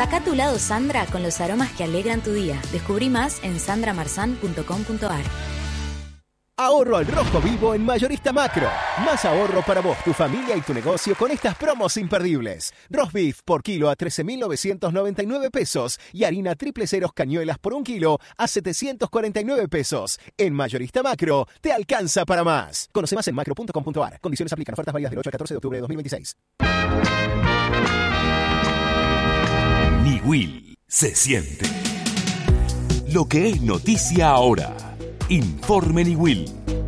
Saca tu lado Sandra con los aromas que alegran tu día. Descubrí más en sandramarzán.com.ar. Ahorro al rojo vivo en Mayorista Macro. Más ahorro para vos, tu familia y tu negocio con estas promos imperdibles. Roast beef por kilo a 13.999 pesos y harina triple ceros cañuelas por 1 kilo a 749 pesos. En Mayorista Macro te alcanza para más. Conoce más en macro.com.ar. Condiciones aplican. Ofertas válidas del 8 al 14 de octubre de 2026. Niwil se siente. Lo que es noticia ahora. Informe Niwil.